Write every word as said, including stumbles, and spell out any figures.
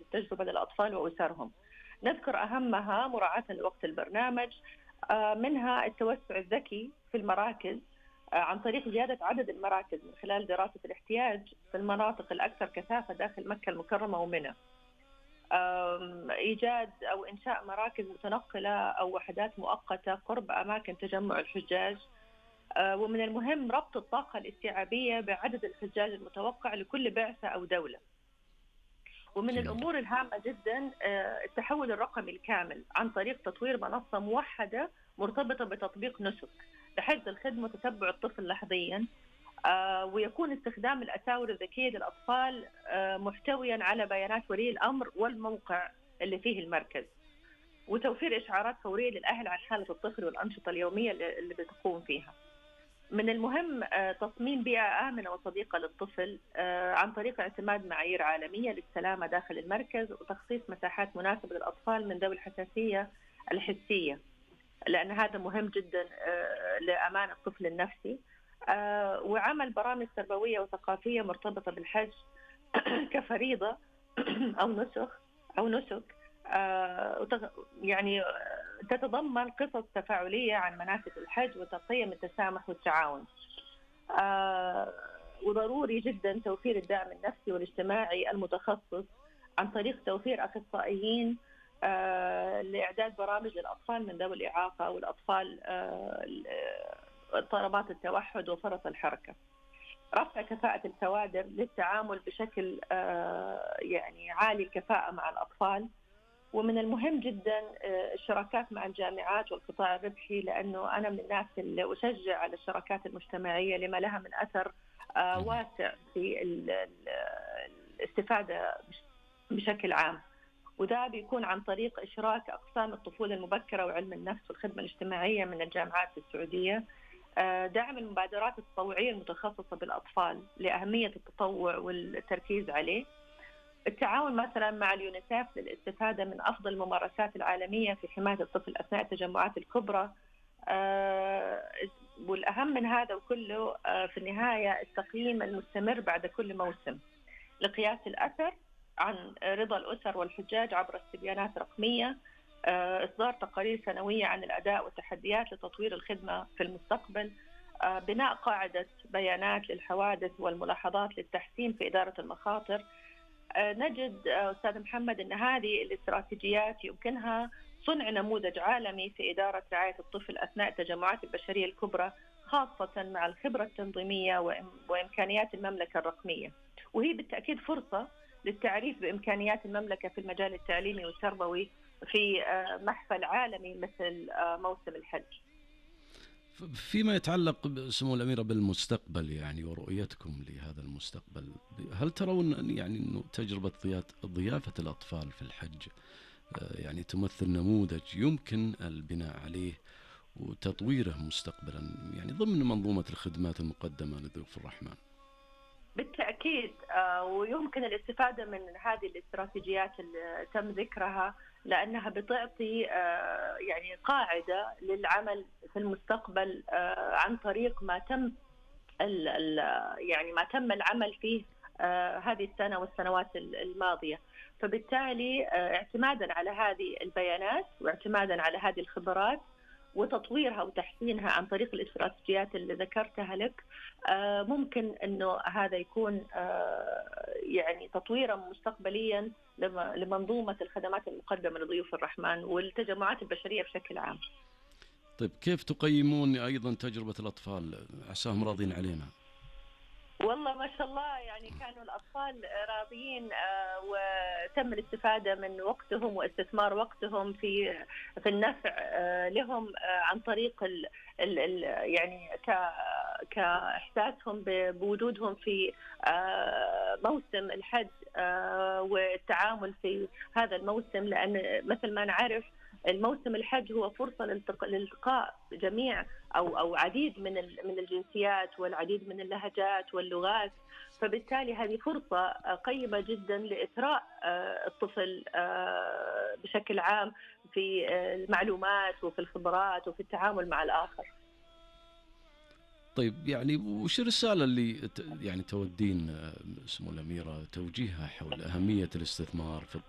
التجربة للأطفال وأسرهم. نذكر أهمها مراعاة لوقت البرنامج، منها التوسع الذكي في المراكز عن طريق زيادة عدد المراكز من خلال دراسة الاحتياج في المناطق الأكثر كثافة داخل مكة المكرمة ومنى. إيجاد أو إنشاء مراكز متنقلة أو وحدات مؤقتة قرب أماكن تجمع الحجاج. ومن المهم ربط الطاقة الاستيعابية بعدد الحجاج المتوقع لكل بعثة أو دولة. ومن الأمور الهامة جدا التحول الرقمي الكامل عن طريق تطوير منصة موحدة مرتبطة بتطبيق نسك لحجز الخدمة وتتبع الطفل لحظيا، ويكون استخدام الأساور الذكية للأطفال محتويا على بيانات ولي الأمر والموقع اللي فيه المركز، وتوفير إشعارات فورية للأهل عن حالة الطفل والأنشطة اليومية اللي بتقوم فيها. من المهم تصميم بيئة آمنة وصديقة للطفل عن طريق اعتماد معايير عالمية للسلامة داخل المركز، وتخصيص مساحات مناسبة للأطفال من ذوي الحساسية الحسية، لأن هذا مهم جدا لأمان الطفل النفسي. وعمل برامج تربوية وثقافية مرتبطة بالحج كفريضة أو نسخ أو نسك، يعني تتضمن قصص تفاعلية عن مناسك الحج وتقييم التسامح والتعاون. وضروري جدا توفير الدعم النفسي والاجتماعي المتخصص عن طريق توفير أخصائيين لإعداد برامج للأطفال من ذوي الإعاقة أو الأطفال اضطرابات التوحد وفرط الحركة. رفع كفاءة الكوادر للتعامل بشكل يعني عالي الكفاءة مع الأطفال. ومن المهم جدا الشراكات مع الجامعات والقطاع الربحي، لأنه أنا من الناس اللي أشجع على الشراكات المجتمعية لما لها من أثر واسع في الاستفادة بشكل عام، وده بيكون عن طريق إشراك أقسام الطفولة المبكرة وعلم النفس والخدمة الاجتماعية من الجامعات السعودية. دعم المبادرات التطوعية المتخصصة بالأطفال لأهمية التطوع والتركيز عليه. التعاون مثلا مع اليونيسيف للاستفادة من أفضل الممارسات العالمية في حماية الطفل أثناء التجمعات الكبرى. والأهم من هذا وكله في النهاية التقييم المستمر بعد كل موسم لقياس الأثر عن رضا الأسر والحجاج عبر استبيانات رقمية. إصدار تقارير سنوية عن الأداء والتحديات لتطوير الخدمة في المستقبل. بناء قاعدة بيانات للحوادث والملاحظات للتحسين في إدارة المخاطر. نجد أستاذ محمد أن هذه الاستراتيجيات يمكنها صنع نموذج عالمي في إدارة رعاية الطفل أثناء التجمعات البشرية الكبرى، خاصة مع الخبرة التنظيمية وإمكانيات المملكة الرقمية. وهي بالتأكيد فرصة للتعريف بإمكانيات المملكة في المجال التعليمي والتربوي في محفل عالمي مثل موسم الحج. فيما يتعلق سمو الأميرة بالمستقبل يعني ورؤيتكم لهذا المستقبل، هل ترون يعني أنه تجربة ضيافة الأطفال في الحج يعني تمثل نموذج يمكن البناء عليه وتطويره مستقبلا يعني ضمن منظومة الخدمات المقدمة لضيوف الرحمن؟ بالتأكيد، ويمكن الاستفادة من هذه الاستراتيجيات اللي تم ذكرها، لأنها بتعطي يعني قاعدة للعمل في المستقبل عن طريق ما تم يعني ما تم العمل فيه هذه السنة والسنوات الماضية. فبالتالي اعتمادا على هذه البيانات واعتمادا على هذه الخبرات وتطويرها وتحسينها عن طريق الاستراتيجيات اللي ذكرتها لك، ممكن أنه هذا يكون يعني تطويرا مستقبليا لمنظومة الخدمات المقدمة لضيوف الرحمن والتجمعات البشرية بشكل عام. طيب كيف تقيمون أيضا تجربة الأطفال؟ عساهم راضين علينا. والله ما شاء الله، يعني كانوا الأطفال راضيين وتم الاستفادة من وقتهم واستثمار وقتهم في في النفع لهم عن طريق ال ال يعني كإحساسهم بوجودهم في موسم الحج والتعامل في هذا الموسم، لأن مثل ما نعرف الموسم الحج هو فرصة لالتقاء جميع أو أو عديد من من الجنسيات والعديد من اللهجات واللغات. فبالتالي هذه فرصة قيمة جدا لإثراء الطفل بشكل عام في المعلومات وفي الخبرات وفي التعامل مع الآخر. طيب يعني وش الرسالة اللي يعني تودين سمو الأميرة توجيهها حول أهمية الاستثمار في